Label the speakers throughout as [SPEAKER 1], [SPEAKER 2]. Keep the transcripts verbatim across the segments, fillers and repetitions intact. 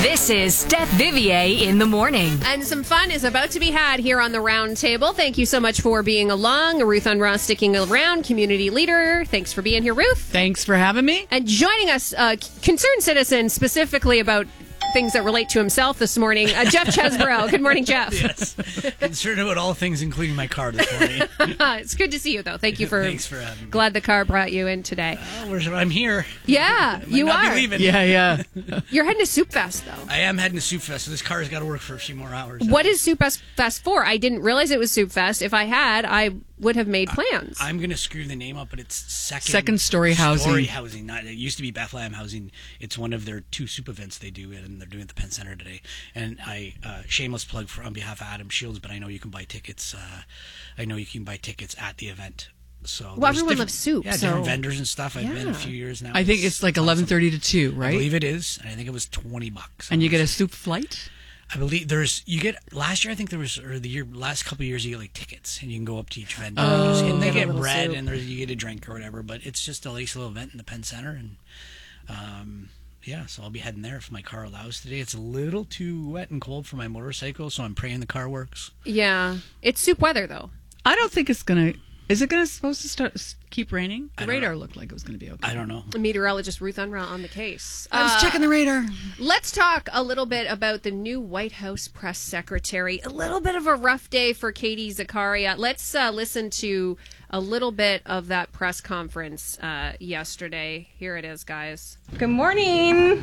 [SPEAKER 1] This is Steph Vivier in the morning.
[SPEAKER 2] And some fun is about to be had here on the round table. Thank you so much for being along. Ruth Unruh sticking around, community leader. Thanks for being here, Ruth.
[SPEAKER 3] Thanks for having me.
[SPEAKER 2] And joining us, uh, concerned citizen specifically about things that relate to himself this morning, uh, Jeff Chesborough. Good morning, Jeff.
[SPEAKER 4] Yes. Concerned about all things, including my car this morning.
[SPEAKER 2] It's good to see you, though. Thank you for.
[SPEAKER 4] Thanks for having me.
[SPEAKER 2] Glad the car brought you in today.
[SPEAKER 4] Uh, where's- I'm here.
[SPEAKER 2] Yeah,
[SPEAKER 4] Might
[SPEAKER 2] you
[SPEAKER 4] not be
[SPEAKER 2] are.
[SPEAKER 4] leaving.
[SPEAKER 3] Yeah, yeah.
[SPEAKER 2] You're heading to Soup Fest, though.
[SPEAKER 4] I am heading to Soup Fest, so this car's got to work for a few more hours.
[SPEAKER 2] What is Soup Fest for? I didn't realize it was Soup Fest. If I had, I would have made plans.
[SPEAKER 4] I'm going to screw the name up, but it's second,
[SPEAKER 3] Second story housing.
[SPEAKER 4] Story housing. Not, it used to be Bethlehem Housing. It's one of their two soup events they do, and they're doing it at the Penn Center today. And I, uh, shameless plug for on behalf of Adam Shields, but I know you can buy tickets. Uh, I know you can buy tickets at the event. So
[SPEAKER 2] Well,
[SPEAKER 4] there's
[SPEAKER 2] everyone
[SPEAKER 4] different-
[SPEAKER 2] loves soup,
[SPEAKER 4] Yeah,
[SPEAKER 2] so-
[SPEAKER 4] different vendors and stuff. I've been
[SPEAKER 2] Yeah.
[SPEAKER 4] a few years now.
[SPEAKER 3] I think it's like eleven thirty to two,
[SPEAKER 4] I
[SPEAKER 3] right?
[SPEAKER 4] believe it is. And I think it was twenty bucks.
[SPEAKER 3] And you get a soup flight?
[SPEAKER 4] I believe there's you get last year I think there was or the year last couple of years you get like tickets and you can go up to each vendor
[SPEAKER 3] Oh.
[SPEAKER 4] and they
[SPEAKER 2] Get a
[SPEAKER 4] get
[SPEAKER 2] little
[SPEAKER 4] bread
[SPEAKER 2] soup.
[SPEAKER 4] and there's you get a drink or whatever, but it's just a nice little event in the Penn Center and um yeah, so I'll be heading there if my car allows today. It's a little too wet and cold for my motorcycle, so I'm praying the car works.
[SPEAKER 2] Yeah. It's soup weather, though.
[SPEAKER 3] I don't think it's going to... Is it going to supposed to start s- keep raining?
[SPEAKER 4] I
[SPEAKER 3] The
[SPEAKER 4] don't
[SPEAKER 3] radar
[SPEAKER 4] know.
[SPEAKER 3] looked like it was going to be okay.
[SPEAKER 4] I don't know.
[SPEAKER 2] Meteorologist Ruth Unruh on the case.
[SPEAKER 3] I was
[SPEAKER 2] Uh,
[SPEAKER 3] checking the radar.
[SPEAKER 2] Let's talk a little bit about the new White House press secretary. A little bit of a rough day for Katie Zakaria. Let's uh, listen to a little bit of that press conference uh, yesterday. Here it is, guys.
[SPEAKER 5] Good morning.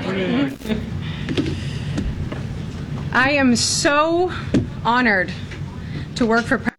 [SPEAKER 5] I am so honored to work for Pre-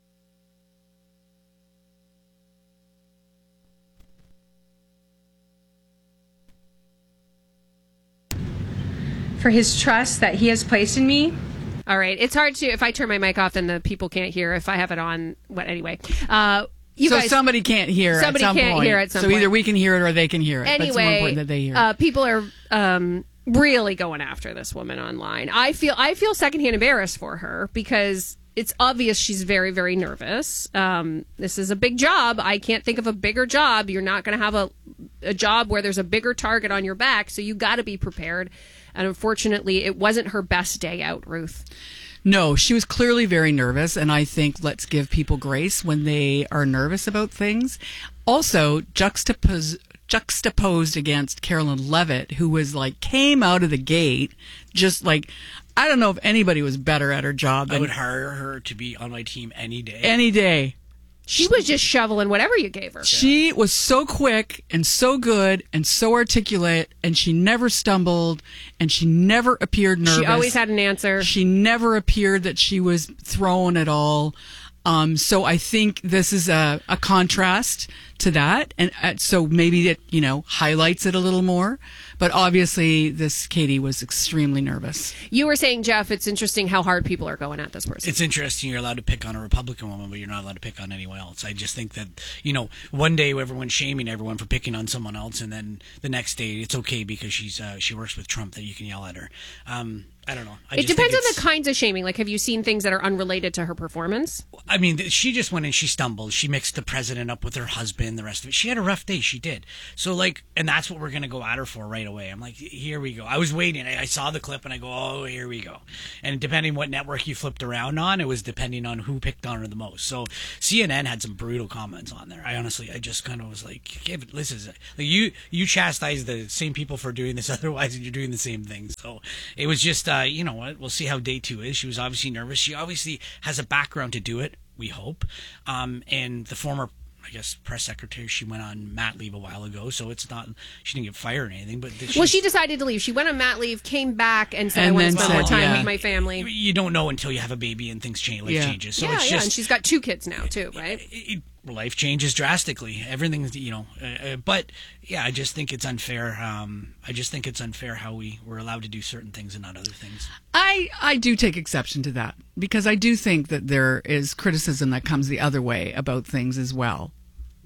[SPEAKER 5] for his trust that he has placed in me.
[SPEAKER 2] All right. It's hard to, if I turn my mic off, then the people can't hear. If I have it on, what, anyway. Uh, you
[SPEAKER 3] so
[SPEAKER 2] guys,
[SPEAKER 3] somebody can't hear
[SPEAKER 2] somebody
[SPEAKER 3] at some
[SPEAKER 2] can't
[SPEAKER 3] point.
[SPEAKER 2] hear at some
[SPEAKER 3] so
[SPEAKER 2] point.
[SPEAKER 3] either we can hear it or they can hear it. but it's more
[SPEAKER 2] Anyway,
[SPEAKER 3] important that they hear it.
[SPEAKER 2] uh, people are um, really going after this woman online. I feel I feel secondhand embarrassed for her because it's obvious she's very, very nervous. Um, this is a big job. I can't think of a bigger job. You're not going to have a a job where there's a bigger target on your back, so you got to be prepared. And unfortunately, it wasn't her best day out, Ruth.
[SPEAKER 3] No, she was clearly very nervous, and I think let's give people grace when they are nervous about things. Also, juxtapose, juxtaposed against Carolyn Levitt, who was like, came out of the gate, just like, I don't know if anybody was better at her job
[SPEAKER 4] I
[SPEAKER 3] than
[SPEAKER 4] would hire her to be on my team any day.
[SPEAKER 3] any day.
[SPEAKER 2] She was just shoveling whatever you gave her.
[SPEAKER 3] She was so quick and so good and so articulate, and she never stumbled, and she never appeared nervous.
[SPEAKER 2] She always had an answer.
[SPEAKER 3] She never appeared that she was thrown at all. Um, so I think this is a, a contrast to that, and uh, so maybe it, you know, highlights it a little more. But obviously, this Katie was extremely nervous.
[SPEAKER 2] You were saying, Jeff, it's interesting how hard people are going at this person.
[SPEAKER 4] It's interesting you're allowed to pick on a Republican woman, but you're not allowed to pick on anyone else. I just think that, you know, one day everyone's shaming everyone for picking on someone else, and then the next day it's okay because she's uh, she works with Trump that you can yell at her. Um, I don't know. I
[SPEAKER 2] It
[SPEAKER 4] just
[SPEAKER 2] depends
[SPEAKER 4] think
[SPEAKER 2] on
[SPEAKER 4] it's-
[SPEAKER 2] the kinds of shaming. Like, have you seen things that are unrelated to her performance?
[SPEAKER 4] I mean, th- she just went and she stumbled. She mixed the president up with her husband, the rest of it. She had a rough day. She did. So, like, and that's what we're going to go at her for right away. I'm like, here we go. I was waiting. I, I saw the clip and I go, oh, here we go. And depending what network you flipped around on, it was depending on who picked on her the most. So C N N had some brutal comments on there. I honestly, I just kind of was like, give, this is, like, you, you chastise the same people for doing this otherwise and you're doing the same thing. So it was just, uh, you know what, we'll see how day two is. She was obviously nervous. She obviously has a background to do it, we hope. Um, and the former, I guess, press secretary, she went on mat leave a while ago, so it's not, she didn't get fired or anything. But
[SPEAKER 2] Well, she decided to leave. She went on mat leave, came back, and said,
[SPEAKER 3] And
[SPEAKER 2] I want to
[SPEAKER 3] then
[SPEAKER 2] spend more
[SPEAKER 3] said,
[SPEAKER 2] time
[SPEAKER 3] yeah.
[SPEAKER 2] with my family.
[SPEAKER 4] You don't know until you have a baby and things change, life
[SPEAKER 3] Yeah.
[SPEAKER 4] changes. So
[SPEAKER 2] yeah,
[SPEAKER 4] it's
[SPEAKER 2] yeah,
[SPEAKER 4] just,
[SPEAKER 2] and she's got two kids now, too, right?
[SPEAKER 4] it, it- life changes drastically. Everything's, you know, uh, uh, but yeah, I just think it's unfair. Um, I just think it's unfair how we were allowed to do certain things and not other things.
[SPEAKER 3] I, I do take exception to that because I do think that there is criticism that comes the other way about things as well.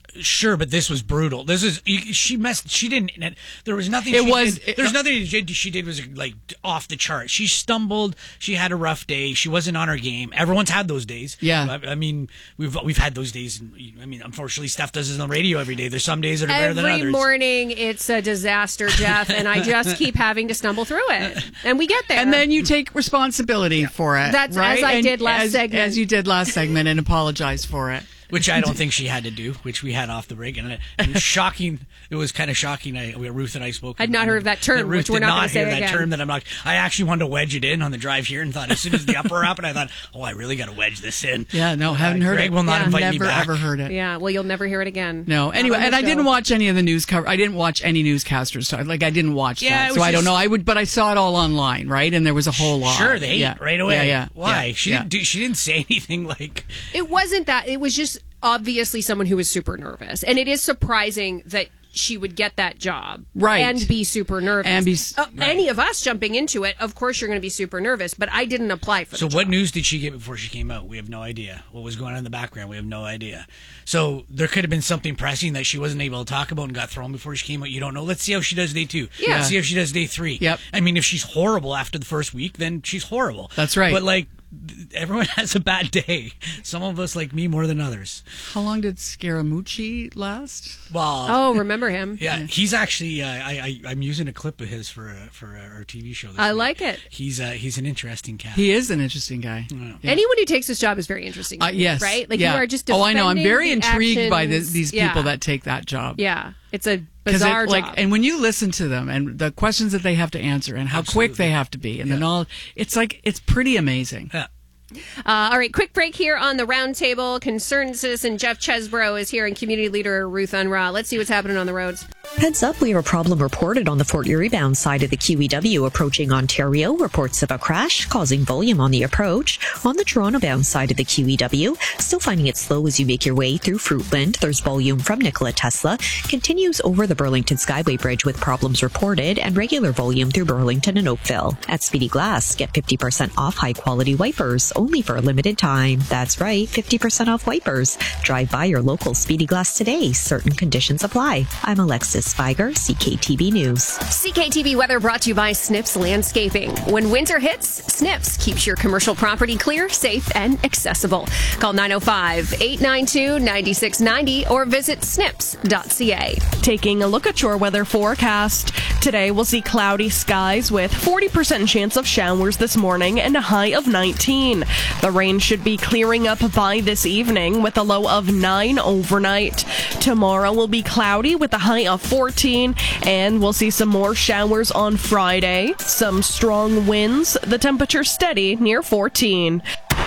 [SPEAKER 4] Sure, but this was brutal. This is she messed. She didn't. There was nothing.
[SPEAKER 3] It
[SPEAKER 4] she
[SPEAKER 3] was.
[SPEAKER 4] Did, there's nothing she did was like off the chart. She stumbled. She had a rough day. She wasn't on her game. Everyone's had those days.
[SPEAKER 3] Yeah.
[SPEAKER 4] I, I mean, we've we've had those days. And, I mean, unfortunately, Steph does this on the radio every day. There's some days that are better than others.
[SPEAKER 2] Every morning, it's a disaster, Jeff, and I just keep having to stumble through it, and we get there.
[SPEAKER 3] And then you take responsibility for it.
[SPEAKER 2] That's
[SPEAKER 3] right?
[SPEAKER 2] as I
[SPEAKER 3] and
[SPEAKER 2] did last
[SPEAKER 3] as,
[SPEAKER 2] segment.
[SPEAKER 3] As you did last segment, and apologize for it.
[SPEAKER 4] Which I don't think she had to do, which we had off the break. And, and shocking, it was kind of shocking. I, Ruth and I spoke.
[SPEAKER 2] I'd not heard of that term,
[SPEAKER 4] Ruth
[SPEAKER 2] which we're
[SPEAKER 4] did
[SPEAKER 2] not
[SPEAKER 4] not
[SPEAKER 2] going to say
[SPEAKER 4] hear
[SPEAKER 2] again.
[SPEAKER 4] that term that I'm not. I actually wanted to wedge it in on the drive here and thought as soon as the upper up, and I thought, oh, I really got to wedge this in.
[SPEAKER 3] Yeah, no, haven't
[SPEAKER 4] uh,
[SPEAKER 3] heard
[SPEAKER 4] Greg
[SPEAKER 3] it.
[SPEAKER 4] will not
[SPEAKER 2] Yeah.
[SPEAKER 4] invite
[SPEAKER 3] Never
[SPEAKER 4] me back.
[SPEAKER 3] ever heard it.
[SPEAKER 2] Yeah, well, you'll never hear it again.
[SPEAKER 3] No. Anyway,
[SPEAKER 2] Not on
[SPEAKER 3] and
[SPEAKER 2] the
[SPEAKER 3] I didn't
[SPEAKER 2] show.
[SPEAKER 3] watch any of the news cover. I didn't watch any newscasters. So, like, I didn't watch
[SPEAKER 4] Yeah,
[SPEAKER 3] that,
[SPEAKER 4] it
[SPEAKER 3] so
[SPEAKER 4] was
[SPEAKER 3] I don't
[SPEAKER 4] just-
[SPEAKER 3] know. I would, but I saw it all online, right? And there was a whole lot.
[SPEAKER 4] Sure, they
[SPEAKER 3] yeah.
[SPEAKER 4] ate right away.
[SPEAKER 3] Yeah, yeah.
[SPEAKER 4] Why?
[SPEAKER 3] Yeah.
[SPEAKER 4] She
[SPEAKER 3] yeah.
[SPEAKER 4] didn't do. She didn't say anything like.
[SPEAKER 2] It wasn't that. It was just obviously someone who was super nervous. And it is surprising that she would get that job.
[SPEAKER 3] Right.
[SPEAKER 2] And be super nervous.
[SPEAKER 3] And be-
[SPEAKER 2] Uh, Any of us jumping into it, of course you're going to be super nervous, but I didn't apply for
[SPEAKER 4] So
[SPEAKER 2] the
[SPEAKER 4] what
[SPEAKER 2] job.
[SPEAKER 4] news did she get before she came out? We have no idea. What was going on in the background? We have no idea. So there could have been something pressing that she wasn't able to talk about and got thrown before she came out. You don't know. Let's see how she does day two.
[SPEAKER 2] Yeah.
[SPEAKER 4] Let's see how she does day three.
[SPEAKER 3] Yep.
[SPEAKER 4] I mean, if she's horrible after the first week, then she's horrible.
[SPEAKER 3] That's right.
[SPEAKER 4] But like, everyone has a bad day. Some of us like me more than others.
[SPEAKER 3] How long did Scaramucci last?
[SPEAKER 4] Well,
[SPEAKER 2] Oh, remember him.
[SPEAKER 4] yeah, he's actually. Uh, I, I I'm using a clip of his for uh, for our T V show. This
[SPEAKER 2] I
[SPEAKER 4] week.
[SPEAKER 2] like it.
[SPEAKER 4] He's uh, he's an interesting cat.
[SPEAKER 3] He is an interesting guy. Yeah.
[SPEAKER 2] Anyone who takes this job is very interesting. to
[SPEAKER 3] Uh,
[SPEAKER 2] me,
[SPEAKER 3] yes.
[SPEAKER 2] Right? Like
[SPEAKER 3] yeah.
[SPEAKER 2] you are just
[SPEAKER 3] Oh, I know. I'm
[SPEAKER 2] defending
[SPEAKER 3] very
[SPEAKER 2] the
[SPEAKER 3] intrigued by the,
[SPEAKER 2] actions.
[SPEAKER 3] these
[SPEAKER 2] Yeah.
[SPEAKER 3] people that take that job.
[SPEAKER 2] Yeah. It's a
[SPEAKER 3] 'Cause it,
[SPEAKER 2] bizarre
[SPEAKER 3] like,
[SPEAKER 2] job.
[SPEAKER 3] and when you listen to them and the questions that they have to answer and how quick they have to be and the knowledge, it's like, it's pretty amazing.
[SPEAKER 4] Yeah.
[SPEAKER 2] Uh, all right, quick break here on the roundtable. Concerned citizen Jeff Chesbrough is here and community leader Ruth Unruh. Let's see what's happening on the roads.
[SPEAKER 6] Heads up, we have a problem reported on the Fort Erie bound side of the Q E W approaching Ontario. Reports of a crash causing volume on the approach. On the Toronto bound side of the Q E W, still finding it slow as you make your way through Fruitland. There's volume from Nikola Tesla. Continues over the Burlington Skyway Bridge with problems reported and regular volume through Burlington and Oakville. At Speedy Glass, get fifty percent off high quality wipers only for a limited time. That's right, fifty percent off wipers. Drive by your local Speedy Glass today. Certain conditions apply. I'm Alexis Spiger, C K T V News.
[SPEAKER 2] C K T V weather brought to you by Snips Landscaping. When winter hits, Snips keeps your commercial property clear, safe, and accessible. Call nine oh five, eight nine two, nine six nine oh or visit snips dot c a.
[SPEAKER 7] Taking a look at your weather forecast. Today we'll see cloudy skies with forty percent chance of showers this morning and a high of nineteen. The rain should be clearing up by this evening with a low of nine overnight. Tomorrow will be cloudy with a high of fourteen, and we'll see some more showers on Friday. Some strong winds, the temperature steady near fourteen.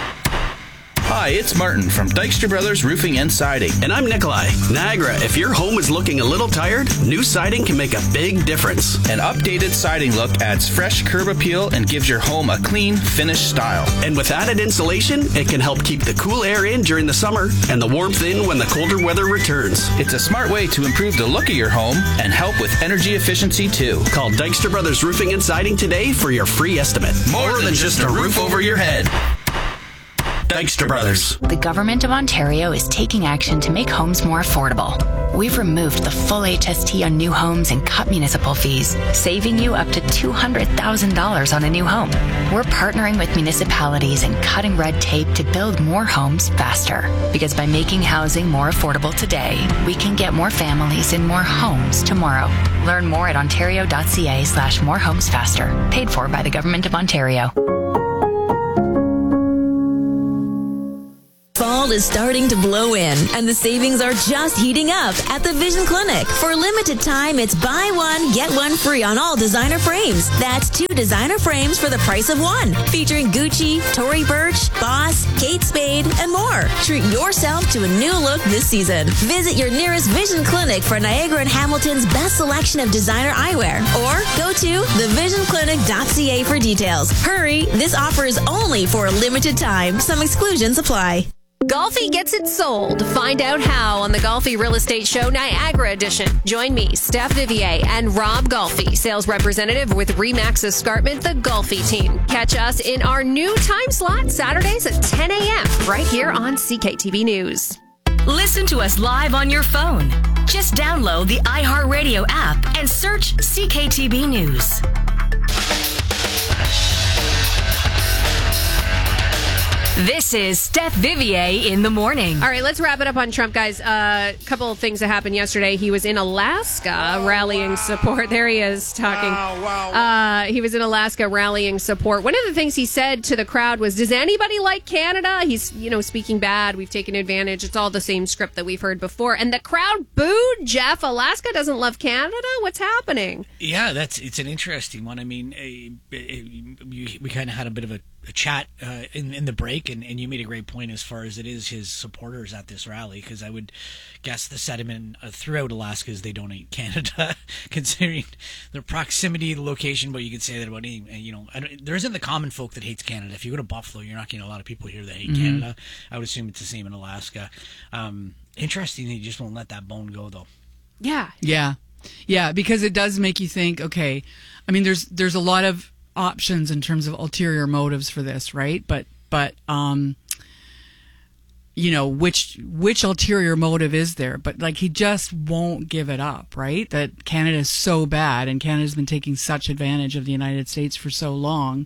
[SPEAKER 8] Hi, it's Martin from Dykstra Brothers Roofing and Siding.
[SPEAKER 9] And I'm Nikolai. Niagara, if your home is looking a little tired, new siding can make a big difference.
[SPEAKER 8] An updated siding look adds fresh curb appeal and gives your home a clean, finished style.
[SPEAKER 9] And with added insulation, it can help keep the cool air in during the summer and the warmth in when the colder weather returns.
[SPEAKER 8] It's a smart way to improve the look of your home and help with energy efficiency too.
[SPEAKER 9] Call Dykstra Brothers Roofing and Siding today for your free estimate.
[SPEAKER 8] More than just a roof over your head.
[SPEAKER 9] Dykstra Brothers.
[SPEAKER 10] The Government of Ontario is taking action to make homes more affordable. We've removed the full H S T on new homes and cut municipal fees, saving you up to two hundred thousand dollars on a new home. We're partnering with municipalities and cutting red tape to build more homes faster. Because by making housing more affordable today, we can get more families in more homes tomorrow. Learn more at ontario.ca slash more homes faster. Paid for by the Government of Ontario.
[SPEAKER 11] Fall is starting to blow in, and the savings are just heating up at the Vision Clinic. For a limited time, it's buy one, get one free on all designer frames. That's two designer frames for the price of one, featuring Gucci, Tory Burch, Boss, Kate Spade, and more. Treat yourself to a new look this season. Visit your nearest Vision Clinic for Niagara and Hamilton's best selection of designer eyewear, or go to the vision clinic dot c a for details. Hurry, this offer is only for a limited time. Some exclusions apply.
[SPEAKER 2] Golfi gets it sold. Find out how on the Golfi Real Estate Show Niagara Edition. Join me, Steph Vivier, and Rob Golfi, sales representative with Remax Escarpment, the Golfi team. Catch us in our new time slot, Saturdays at ten a.m. right here on C K T V News.
[SPEAKER 1] Listen to us live on your phone. Just download the iHeartRadio app and search C K T B News. This is Steph Vivier in the morning.
[SPEAKER 2] All right, let's wrap it up on Trump, guys. A uh, couple of things that happened yesterday. He was in Alaska oh, rallying wow. support. There he is talking. Wow, wow. Uh, he was in Alaska rallying support. One of the things he said to the crowd was, does anybody like Canada? He's, you know, speaking bad. We've taken advantage. It's all the same script that we've heard before. And the crowd booed. Jeff, Alaska doesn't love Canada? What's happening?
[SPEAKER 4] Yeah, that's it's an interesting one. I mean, uh, we, we kind of had a bit of a a chat uh, in in the break, and, and you made a great point as far as it is his supporters at this rally, because I would guess the sentiment uh, throughout Alaska is they don't hate Canada, considering their proximity, the location. But you could say that about any, you know, I don't, there isn't the common folk that hates Canada. If you go to Buffalo, you're not getting a lot of people here that hate mm-hmm. Canada. I would assume it's the same in Alaska. Um, interesting, he just won't let that bone go, though.
[SPEAKER 2] Yeah,
[SPEAKER 3] yeah, yeah, because it does make you think. Okay, I mean, there's there's a lot of options in terms of ulterior motives for this, right? But but um you know, which which ulterior motive is there? But like, he just won't give it up, right? That Canada is so bad, and Canada's been taking such advantage of the United States for so long.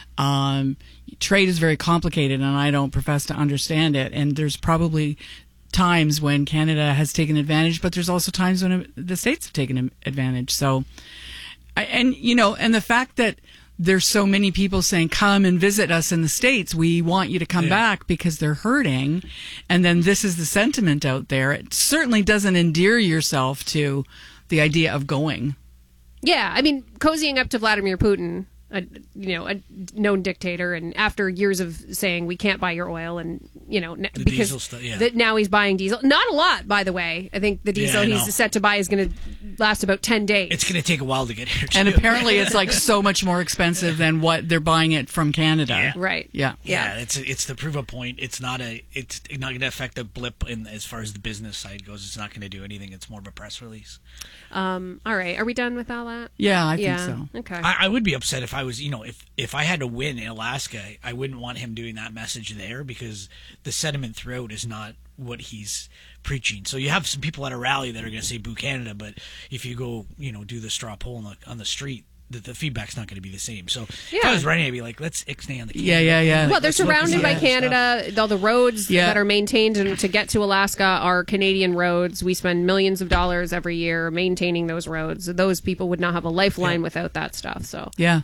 [SPEAKER 3] Um trade is very complicated, and I don't profess to understand it, and there's probably times when Canada has taken advantage, but there's also times when the States have taken advantage. So I, and you know, and the fact that there's so many people saying, come and visit us in the States. We want you to come yeah. back because they're hurting. And then this is the sentiment out there. It certainly doesn't endear yourself to the idea of going.
[SPEAKER 2] Yeah. I mean, cozying up to Vladimir Putin, a, you know, a known dictator. And after years of saying we can't buy your oil, and, you know,
[SPEAKER 4] the
[SPEAKER 2] because
[SPEAKER 4] diesel stuff, yeah.
[SPEAKER 2] the, now he's buying diesel. Not a lot, by the way. I think the diesel
[SPEAKER 4] yeah,
[SPEAKER 2] he's set to buy is going to last about ten days.
[SPEAKER 4] It's going to take a while to get here, too.
[SPEAKER 3] And apparently it's like so much more expensive than what they're buying it from Canada.
[SPEAKER 4] Yeah.
[SPEAKER 2] Right.
[SPEAKER 3] Yeah.
[SPEAKER 4] Yeah, yeah. it's it's the proof of point. It's not a it's not going to affect a blip in as far as the business side goes. It's not going to do anything. It's more of a press release.
[SPEAKER 2] Um, all right. Are we done with all that?
[SPEAKER 3] Yeah, I
[SPEAKER 2] yeah.
[SPEAKER 3] think so.
[SPEAKER 2] Okay.
[SPEAKER 4] I, I would be upset if I was, you know, if, if I had to win in Alaska, I wouldn't want him doing that message there, because the sentiment throughout is not what he's preaching. So you have some people at a rally that are going to say boo Canada, but if you go, you know, do the straw poll on the, on the street, the, the feedback's not going to be the same. So
[SPEAKER 2] yeah.
[SPEAKER 4] if I was running, I'd be like, let's ixnay on the Canada.
[SPEAKER 3] Yeah, yeah, yeah.
[SPEAKER 2] Well, they're
[SPEAKER 4] Let's
[SPEAKER 2] surrounded by
[SPEAKER 4] yeah.
[SPEAKER 2] Canada. All the roads
[SPEAKER 3] yeah.
[SPEAKER 2] that are maintained and to get to Alaska are Canadian roads. We spend millions of dollars every year maintaining those roads. Those people would not have a lifeline yeah. without that stuff. So
[SPEAKER 3] yeah.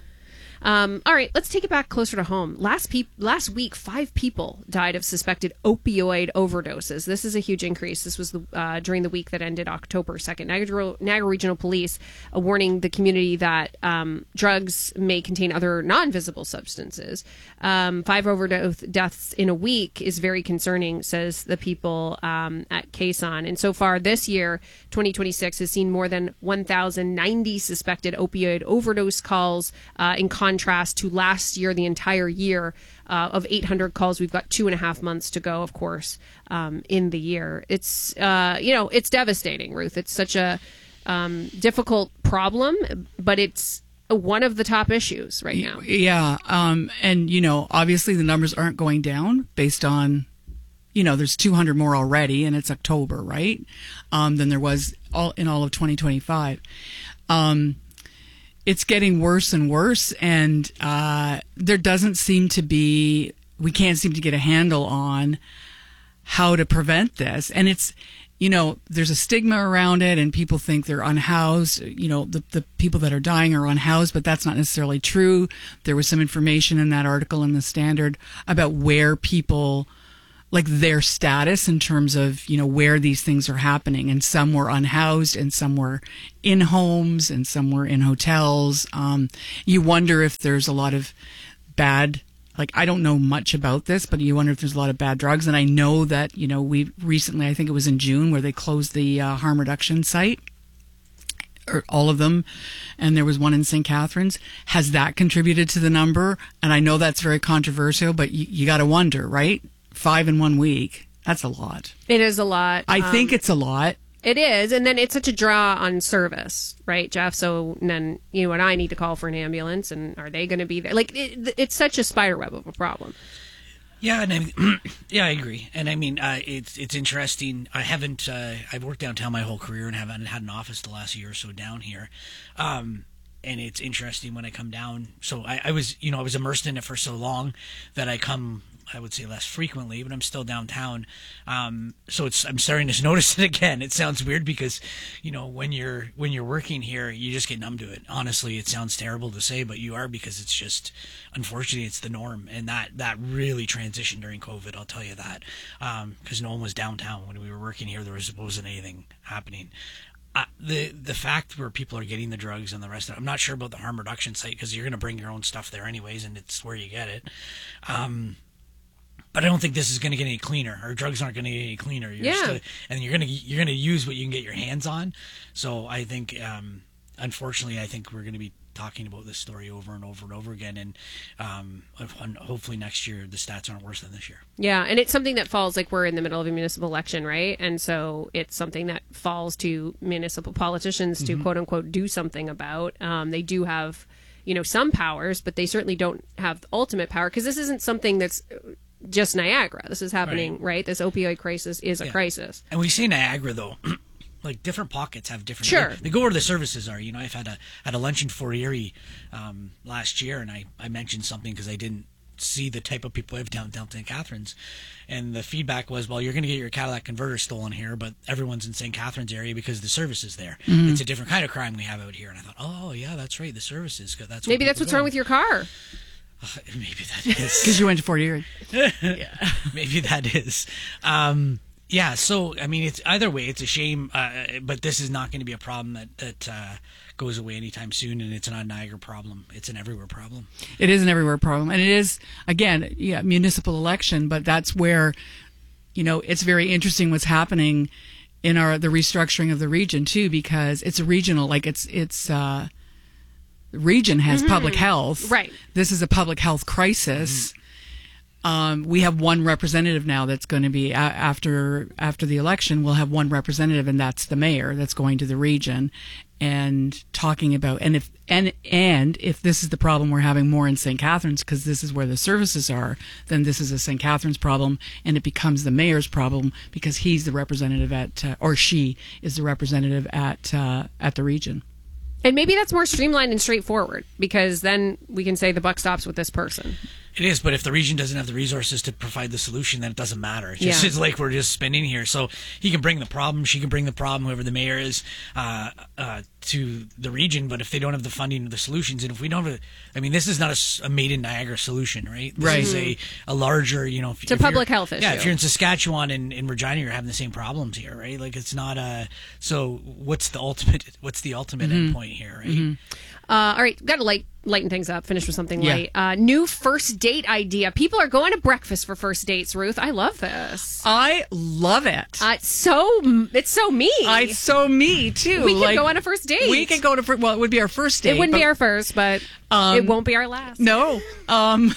[SPEAKER 2] Um, all right, let's take it back closer to home. Last pe- last week, five people died of suspected opioid overdoses. This is a huge increase. This was the, uh, during the week that ended October second. Niagara, Niagara Regional Police uh, warning the community that um, drugs may contain other non-visible substances. Um, five overdose deaths in a week is very concerning, says the people um, at Caisson. And so far this year, twenty twenty-six, has seen more than one thousand ninety suspected opioid overdose calls uh, in contrast to last year, the entire year uh, of eight hundred calls. We've got two and a half months to go, of course, um, in the year. It's, uh, you know, it's devastating, Ruth. It's such a um, difficult problem, but it's one of the top issues right now.
[SPEAKER 3] Yeah. Um, and, you know, obviously the numbers aren't going down based on, you know, there's two hundred more already, and it's October, right? Um, than there was all in all of twenty twenty-five. Um, It's getting worse and worse, and uh, there doesn't seem to be, we can't seem to get a handle on how to prevent this. And it's, you know, there's a stigma around it, and people think they're unhoused. You know, the, the people that are dying are unhoused, but that's not necessarily true. There was some information in that article in the Standard about where people, like their status in terms of, you know, where these things are happening. And some were unhoused, and some were in homes, and some were in hotels. Um, you wonder if there's a lot of bad, like, I don't know much about this, but you wonder if there's a lot of bad drugs. And I know that, you know, we recently, I think it was in June, where they closed the uh, harm reduction site, or all of them, and there was one in Saint Catharines. Has that contributed to the number? And I know that's very controversial, but you, you got to wonder, right? Five in one week. That's a lot.
[SPEAKER 2] It is a lot.
[SPEAKER 3] I
[SPEAKER 2] um,
[SPEAKER 3] think it's a lot.
[SPEAKER 2] It is. And then it's such a draw on service, right, Jeff? So then you and I need to call for an ambulance, and are they going to be there? Like, it, it's such a spider web of a problem.
[SPEAKER 4] Yeah, and I, yeah, I agree. And I mean, uh, it's it's interesting. I haven't. Uh, I've worked downtown my whole career and haven't had an office the last year or so down here. Um, and it's interesting when I come down. So I, I was, you know, I was immersed in it for so long that I come, I would say, less frequently, but I'm still downtown. Um, so it's I'm starting to notice it again. It sounds weird because, you know, when you're when you're working here, you just get numb to it. Honestly, it sounds terrible to say, but you are, because it's just, unfortunately, it's the norm. And that that really transitioned during COVID. I'll tell you that, because um, no one was downtown when we were working here. There was, wasn't anything happening. Uh, the the fact where people are getting the drugs and the rest of it, I'm not sure about the harm reduction site, because you're going to bring your own stuff there anyways, and it's where you get it. Um, But I don't think this is going to get any cleaner. Our drugs aren't going to get any cleaner. You're
[SPEAKER 2] Yeah.
[SPEAKER 4] still, and you're going to you're going to use what you can get your hands on. So I think, um, unfortunately, I think we're going to be talking about this story over and over and over again. And um, hopefully next year the stats aren't worse than this year.
[SPEAKER 2] Yeah, and it's something that falls, like, we're in the middle of a municipal election, right? And so it's something that falls to municipal politicians to,
[SPEAKER 12] Mhm.
[SPEAKER 2] quote unquote, do something about. Um, they do have, you know, some powers, but they certainly don't have the ultimate power, because this isn't something that's just Niagara. This is happening, right? right? This opioid crisis is a
[SPEAKER 4] Yeah.
[SPEAKER 2] crisis.
[SPEAKER 4] And we say Niagara, though. Like, different pockets have different.
[SPEAKER 2] Sure.
[SPEAKER 4] They, they go where the services are. You know, I've had a had a lunch in Fort Erie um, last year, and I, I mentioned something because I didn't see the type of people I have downtown Saint Catharines, and the feedback was, well, you're going to get your Cadillac converter stolen here, but everyone's in Saint Catharines area because the service is there.
[SPEAKER 2] Mhm.
[SPEAKER 4] It's a different kind of crime we have out here. And I thought, oh yeah, that's right, the services. That's
[SPEAKER 2] Maybe that's what's wrong with your car.
[SPEAKER 4] Uh, maybe that is
[SPEAKER 3] Because you went to Fort Erie.
[SPEAKER 4] yeah, maybe that is. Um, yeah, so I mean, it's either way, it's a shame, uh, but this is not going to be a problem that that uh, goes away anytime soon, and it's not a Niagara problem; it's an everywhere problem.
[SPEAKER 3] It is an everywhere problem, and it is, again, yeah, municipal election, but that's where, you know, it's very interesting what's happening in our the restructuring of the region too, because it's a regional, like it's it's uh, the region has
[SPEAKER 2] Mhm.
[SPEAKER 3] public health,
[SPEAKER 2] right?
[SPEAKER 3] This is a public health crisis. Um, we have one representative now that's going to be a- after after the election. We'll have one representative, and that's the mayor that's going to the region and talking about and if and and if this is the problem we're having more in Saint Catharines, because this is where the services are, then this is a Saint Catharines problem, and it becomes the mayor's problem because he's the representative at uh, or she is the representative at uh, at the region.
[SPEAKER 2] And maybe that's more streamlined and straightforward, because then we can say the buck stops with this person.
[SPEAKER 4] It is, but if the region doesn't have the resources to provide the solution, then it doesn't matter. It's just
[SPEAKER 2] Yeah.
[SPEAKER 4] it's like we're just spinning here. So he can bring the problem, she can bring the problem, whoever the mayor is, uh, uh, to the region. But if they don't have the funding or the solutions, and if we don't have, a, I mean, this is not a s- a, made in Niagara solution, right? This
[SPEAKER 3] Right.
[SPEAKER 4] is a, a larger, you know, if,
[SPEAKER 2] It's a
[SPEAKER 4] if you're-
[SPEAKER 2] public health
[SPEAKER 4] Yeah,
[SPEAKER 2] issue.
[SPEAKER 4] if you're in Saskatchewan and in Regina, you're having the same problems here, right? Like it's not a. So what's the ultimate? What's the ultimate
[SPEAKER 2] Mhm.
[SPEAKER 4] endpoint here, right?
[SPEAKER 2] Mhm. Uh, all right, got to light lighten things up. Finish with something
[SPEAKER 3] Yeah.
[SPEAKER 2] light. Uh, new first date idea. People are going to breakfast for first dates. Ruth, I love this.
[SPEAKER 3] I love it.
[SPEAKER 2] Uh, it's so it's so me.
[SPEAKER 3] Uh, it's so me too.
[SPEAKER 2] We could
[SPEAKER 3] Like,
[SPEAKER 2] go on a first date.
[SPEAKER 3] We could go to fir- well, it would be our first date.
[SPEAKER 2] It wouldn't be
[SPEAKER 3] but-
[SPEAKER 2] our first, but
[SPEAKER 3] Um,
[SPEAKER 2] it won't be our last.
[SPEAKER 3] No. Um,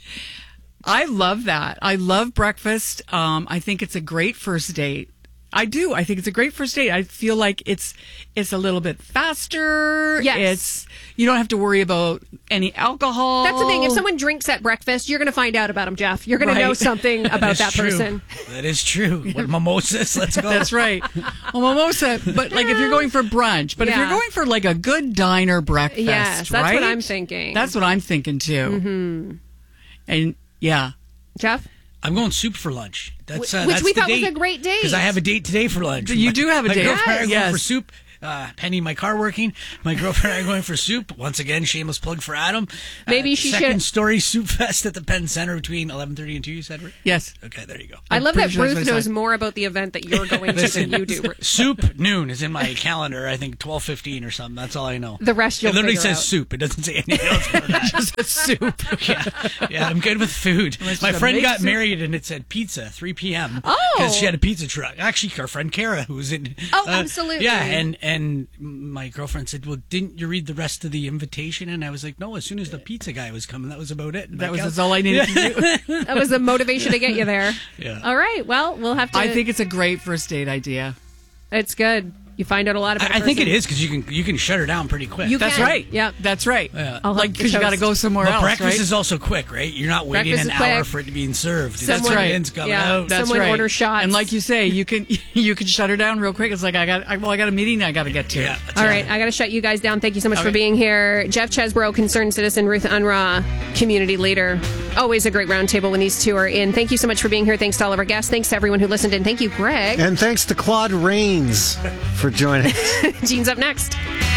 [SPEAKER 3] I love that. I love breakfast. Um, I think it's a great first date. I do. I think it's a great first date. I feel like it's it's a little bit faster.
[SPEAKER 2] Yes.
[SPEAKER 3] It's you don't have to worry about any alcohol.
[SPEAKER 2] That's the thing. If someone drinks at breakfast, you're going to find out about them, Jeff. You're going
[SPEAKER 3] Right.
[SPEAKER 2] to know something about
[SPEAKER 4] is
[SPEAKER 2] that
[SPEAKER 4] true.
[SPEAKER 2] person.
[SPEAKER 4] That is true. What mimosas? Let's go.
[SPEAKER 3] That's right. Well, mimosa, but like if you're going for brunch, but if
[SPEAKER 2] Yeah.
[SPEAKER 3] you're going for like a good diner breakfast,
[SPEAKER 2] Yes, that's
[SPEAKER 3] right?
[SPEAKER 2] what I'm thinking.
[SPEAKER 3] That's what I'm thinking too.
[SPEAKER 2] Mm-hmm.
[SPEAKER 3] And yeah,
[SPEAKER 2] Jeff?
[SPEAKER 4] I'm going soup for lunch. That's uh,
[SPEAKER 2] Which
[SPEAKER 4] that's
[SPEAKER 2] we
[SPEAKER 4] the
[SPEAKER 2] thought was
[SPEAKER 4] date.
[SPEAKER 2] a great date.
[SPEAKER 4] Because I have a date today for lunch.
[SPEAKER 3] You do have a
[SPEAKER 4] My
[SPEAKER 3] date.
[SPEAKER 4] girlfriend and I are
[SPEAKER 3] Yes.
[SPEAKER 4] going for soup. Uh, Penny, my car working. My girlfriend and I are going for soup. Once again, shameless plug for Adam.
[SPEAKER 2] Maybe
[SPEAKER 4] uh,
[SPEAKER 2] she
[SPEAKER 4] second
[SPEAKER 2] should-
[SPEAKER 4] story soup fest at the Penn Center between eleven thirty and two. You said, right?
[SPEAKER 3] Yes.
[SPEAKER 4] Okay, there you go.
[SPEAKER 2] I love
[SPEAKER 3] pretty
[SPEAKER 2] that
[SPEAKER 3] sure that's
[SPEAKER 2] Ruth
[SPEAKER 3] what I
[SPEAKER 2] knows
[SPEAKER 3] said.
[SPEAKER 2] more about the event that you're going to
[SPEAKER 4] Listen,
[SPEAKER 2] than you do.
[SPEAKER 4] soup noon is in my calendar. I think twelve fifteen or something. That's all I know.
[SPEAKER 2] The rest you'll
[SPEAKER 4] It literally
[SPEAKER 2] figure
[SPEAKER 4] says
[SPEAKER 2] out.
[SPEAKER 4] soup. It doesn't say anything else. About that.
[SPEAKER 3] just a soup.
[SPEAKER 4] yeah, yeah, I'm good with food.
[SPEAKER 3] Unless
[SPEAKER 4] My
[SPEAKER 3] you gotta
[SPEAKER 4] friend
[SPEAKER 3] make
[SPEAKER 4] got
[SPEAKER 3] soup.
[SPEAKER 4] married and it said pizza, three p.m.
[SPEAKER 2] Oh.
[SPEAKER 4] because she had a pizza truck. Actually, our friend Kara, who was in.
[SPEAKER 2] Oh,
[SPEAKER 4] uh,
[SPEAKER 2] absolutely.
[SPEAKER 4] Yeah, and and my girlfriend said, "Well, didn't you read the rest of the invitation?" And I was like, "No." As soon as the pizza guy was coming, that was about it.
[SPEAKER 3] That was
[SPEAKER 4] Like,
[SPEAKER 3] that's all I needed to do.
[SPEAKER 2] That was the motivation to get you there.
[SPEAKER 4] Yeah.
[SPEAKER 2] All right. Well, we'll have to.
[SPEAKER 3] I think it's a great first date idea.
[SPEAKER 2] it's good. You find out a lot about.
[SPEAKER 4] I, I think
[SPEAKER 2] person.
[SPEAKER 4] it is because you can you can shut her down pretty quick.
[SPEAKER 2] You
[SPEAKER 3] That's
[SPEAKER 2] can.
[SPEAKER 3] right.
[SPEAKER 2] Yeah,
[SPEAKER 3] that's right.
[SPEAKER 4] Yeah.
[SPEAKER 2] I'll
[SPEAKER 3] Like
[SPEAKER 2] have
[SPEAKER 3] because you
[SPEAKER 2] toast.
[SPEAKER 3] got to go somewhere
[SPEAKER 4] But
[SPEAKER 3] else.
[SPEAKER 4] breakfast
[SPEAKER 3] right?
[SPEAKER 4] is also quick, right? You're not waiting
[SPEAKER 2] Breakfast
[SPEAKER 4] an
[SPEAKER 2] is
[SPEAKER 4] hour
[SPEAKER 2] quick.
[SPEAKER 4] for it to be served.
[SPEAKER 3] That's
[SPEAKER 4] It's
[SPEAKER 3] right.
[SPEAKER 4] It's coming
[SPEAKER 2] Yeah.
[SPEAKER 4] out.
[SPEAKER 3] That's
[SPEAKER 2] Someone
[SPEAKER 3] right.
[SPEAKER 2] order shots.
[SPEAKER 3] And like you say, you can you can shut her down real quick. It's like I got I, well, I got a meeting I got to get to.
[SPEAKER 4] Yeah.
[SPEAKER 2] All right, I got to shut you guys down. Thank you so much
[SPEAKER 3] Okay.
[SPEAKER 2] for being here. Jeff Chesbrough, concerned citizen, Ruth Unruh, community leader. Always a great roundtable when these two are in. Thank you so much for being here. Thanks to all of our guests. Thanks to everyone who listened in. Thank you, Greg.
[SPEAKER 12] And thanks to Claude Rains for joining us.
[SPEAKER 2] Gene's up next.